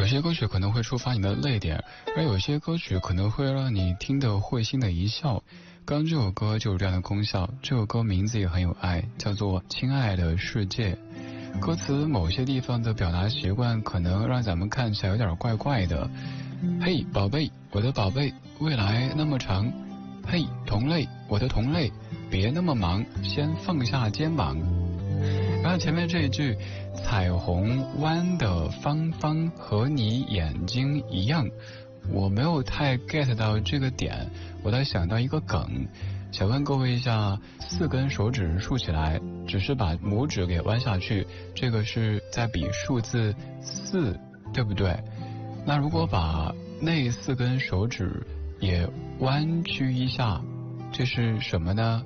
些歌曲可能会触发你的泪点，而有些歌曲可能会让你听得会心的一笑。刚这首歌就有这样的功效，这首歌名字也很有爱，叫做《亲爱的世界》。歌词某些地方的表达习惯可能让咱们看起来有点怪怪的。嘿，宝贝，我的宝贝，未来那么长。嘿，同类，我的同类，别那么忙，先放下肩膀。然后前面这一句，彩虹弯的方方和你眼睛一样，我没有太 get 到这个点，我在想到一个梗，想问各位一下，4根手指竖起来，只是把拇指给弯下去，这个是在比数字4，对不对？那如果把那4根手指也弯曲一下，这是什么呢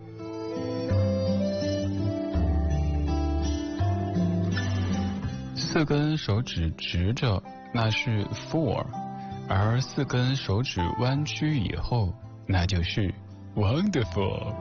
？4根手指直着，那是 4， 而4根手指弯曲以后，那就是 wonderful。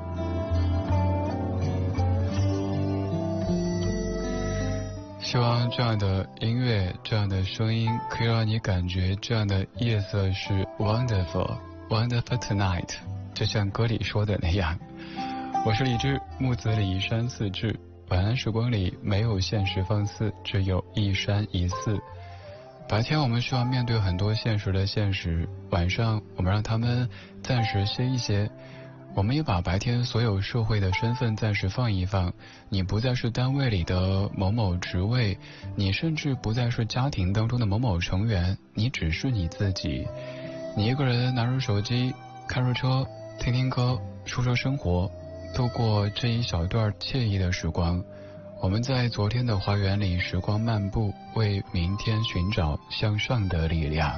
希望这样的音乐，这样的声音可以让你感觉这样的夜色是 wonderful tonight， 就像歌里说的那样。我是李志，木子李山四志。晚安时光里没有现实放肆，只有一山一寺。白天我们需要面对很多现实的现实，晚上我们让他们暂时歇一歇。我们也把白天所有社会的身份暂时放一放，你不再是单位里的某某职位，你甚至不再是家庭当中的某某成员，你只是你自己。你一个人拿着手机，开着车，听听歌，说说生活，度过这一小段惬意的时光。我们在昨天的花园里时光漫步，为明天寻找向上的力量。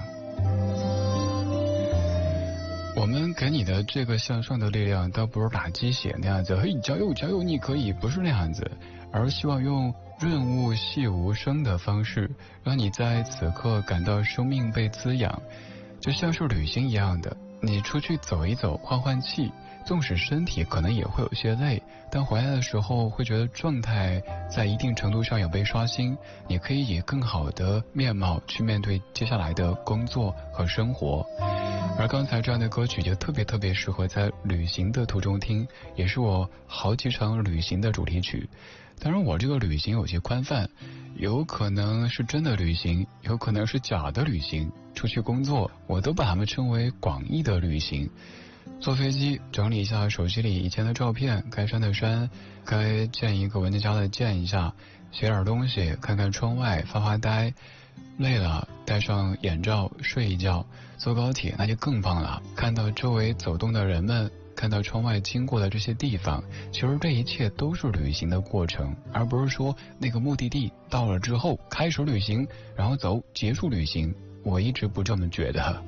我们给你的这个向上的力量，倒不是打鸡血那样子，嘿，加油加油，你可以，不是那样子，而希望用润物细无声的方式，让你在此刻感到生命被滋养，就像是旅行一样的。你出去走一走，换换气，纵使身体可能也会有些累，但回来的时候会觉得状态在一定程度上有被刷新，你可以以更好的面貌去面对接下来的工作和生活。而刚才这样的歌曲就特别适合在旅行的途中听，也是我好几场旅行的主题曲。当然我这个旅行有些宽泛，有可能是真的旅行，有可能是假的旅行，出去工作我都把它们称为广义的旅行。坐飞机整理一下手机里以前的照片，该删的删，该建一个文件夹的建一下，写点东西，看看窗外，发发呆，累了戴上眼罩睡一觉。坐高铁那就更棒了，看到周围走动的人们，看到窗外经过的这些地方，其实这一切都是旅行的过程，而不是说那个目的地到了之后开始旅行，然后走结束旅行。我一直不这么觉得。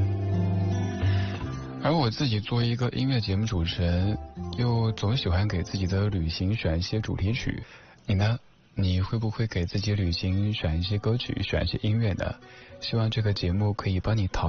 而我自己作为一个音乐节目主持人，又总喜欢给自己的旅行选一些主题曲。你呢？你会不会给自己旅行选一些歌曲，选一些音乐呢？希望这个节目可以帮你陶